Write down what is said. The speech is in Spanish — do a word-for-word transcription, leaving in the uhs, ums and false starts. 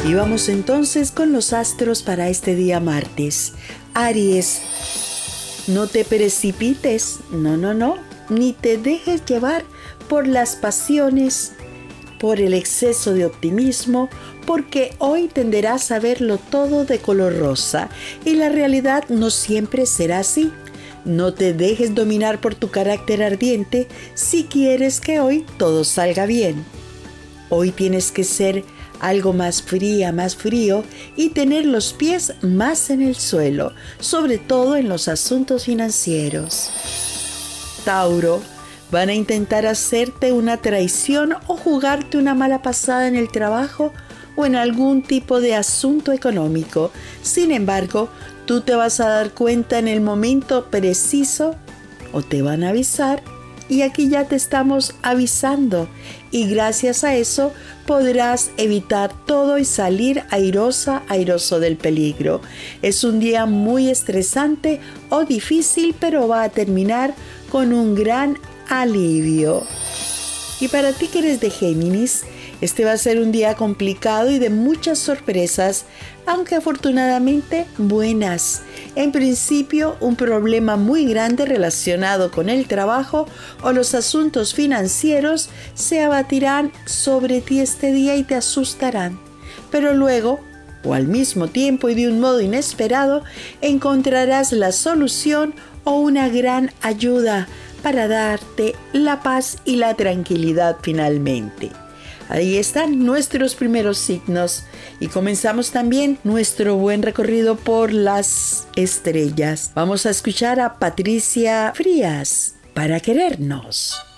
Y vamos entonces con los astros para este día martes. Aries, no te precipites, no, no, no, ni te dejes llevar por las pasiones, por el exceso de optimismo, porque hoy tenderás a verlo todo de color rosa y la realidad no siempre será así. No te dejes dominar por tu carácter ardiente si quieres que hoy todo salga bien. Hoy tienes que ser algo más fría, más frío y tener los pies más en el suelo, sobre todo en los asuntos financieros. Tauro, van a intentar hacerte una traición o jugarte una mala pasada en el trabajo o en algún tipo de asunto económico. Sin embargo, tú te vas a dar cuenta en el momento preciso o te van a avisar. Y aquí ya te estamos avisando y gracias a eso podrás evitar todo y salir airosa, airoso del peligro. Es un día muy estresante o difícil, pero va a terminar con un gran alivio. Y para ti que eres de Géminis, este va a ser un día complicado y de muchas sorpresas, aunque afortunadamente buenas. En principio, un problema muy grande relacionado con el trabajo o los asuntos financieros se abatirán sobre ti este día y te asustarán. Pero luego, o al mismo tiempo y de un modo inesperado, encontrarás la solución o una gran ayuda para darte la paz y la tranquilidad finalmente. Ahí están nuestros primeros signos y comenzamos también nuestro buen recorrido por las estrellas. Vamos a escuchar a Patricia Frías, Para querernos.